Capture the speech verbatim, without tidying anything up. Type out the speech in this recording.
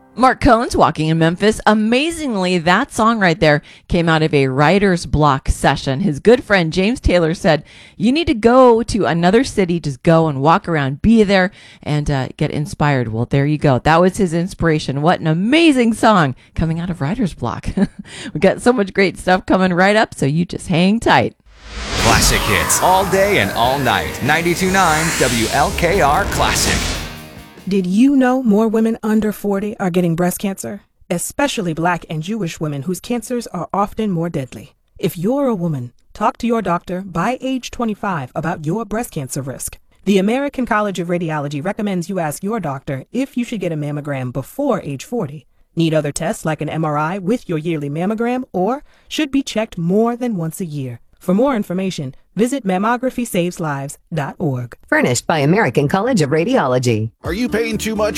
Mark Cohn's Walking in Memphis. Amazingly, that song right there came out of a writer's block session. His good friend James Taylor said, you need to go to another city, just go and walk around, be there, and uh, get inspired. Well, there you go. That was his inspiration. What an amazing song coming out of writer's block. We got so much great stuff coming right up, so you just hang tight. Classic hits all day and all night. ninety-two point nine W L K R Classic. Did you know more women under forty are getting breast cancer? Especially Black and Jewish women whose cancers are often more deadly. If you're a woman, talk to your doctor by age twenty-five about your breast cancer risk. The American College of Radiology recommends you ask your doctor if you should get a mammogram before age forty. Need other tests like an M R I with your yearly mammogram, or should be checked more than once a year. For more information, visit mammography saves lives dot org. Furnished by American College of Radiology. Are you paying too much